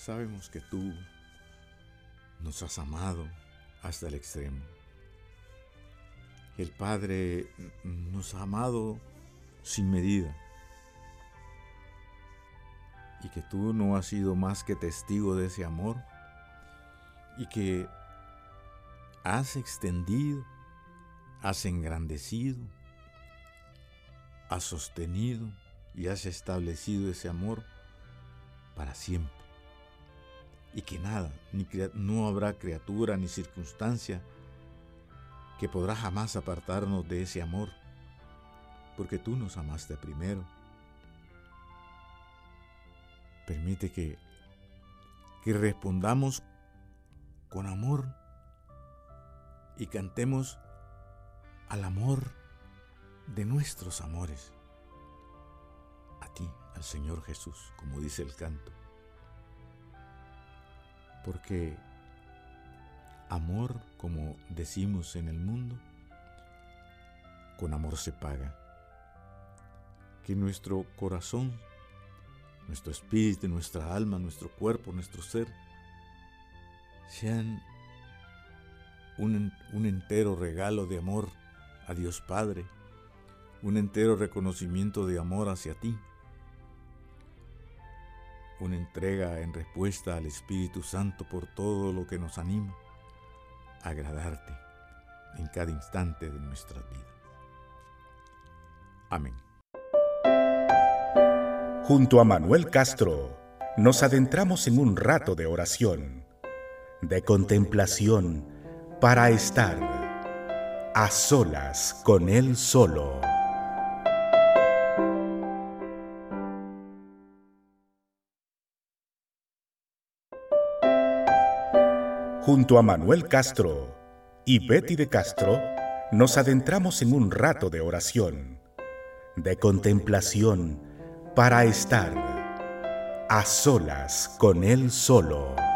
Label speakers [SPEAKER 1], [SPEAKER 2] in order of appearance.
[SPEAKER 1] Sabemos que tú nos has amado hasta el extremo. El Padre nos ha amado sin medida. Y que tú no has sido más que testigo de ese amor. Y que has extendido, has engrandecido, has sostenido y has establecido ese amor para siempre. Y que nada, no habrá criatura ni circunstancia que podrá jamás apartarnos de ese amor, porque tú nos amaste primero. Permite que respondamos con amor y cantemos al amor de nuestros amores, a ti, al Señor Jesús, como dice el canto. Porque amor, como decimos en el mundo, con amor se paga. Que nuestro corazón, nuestro espíritu, nuestra alma, nuestro cuerpo, nuestro ser, sean un entero regalo de amor a Dios Padre, un entero reconocimiento de amor hacia ti, una entrega en respuesta al Espíritu Santo por todo lo que nos anima a agradarte en cada instante de nuestras vidas. Amén.
[SPEAKER 2] Junto a Manuel Castro, nos adentramos en un rato de oración, de contemplación, para estar a solas con Él solo. Junto a Manuel Castro y Betty de Castro, nos adentramos en un rato de oración, de contemplación, para estar a solas con Él solo.